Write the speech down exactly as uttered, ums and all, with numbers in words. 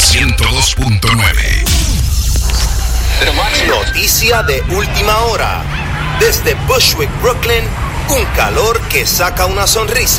ciento dos punto nueve. Noticia de última hora. Desde Bushwick, Brooklyn, un calor que saca una sonrisa.